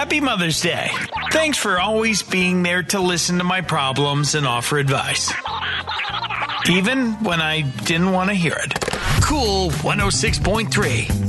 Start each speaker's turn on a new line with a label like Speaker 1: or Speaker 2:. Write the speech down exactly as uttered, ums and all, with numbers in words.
Speaker 1: Happy Mother's Day. Thanks for always being there to listen to my problems and offer advice. Even when I didn't want to hear it. Cool one oh six point three.